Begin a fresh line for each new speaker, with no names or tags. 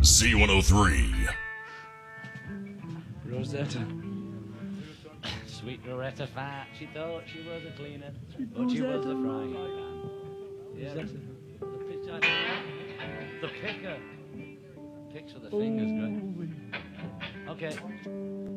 Z103.
Rosetta. Sweet Loretta Fat. She thought she was a cleaner, but she was a frying pan. Yeah, the picker. Picks with the fingers, great. Okay.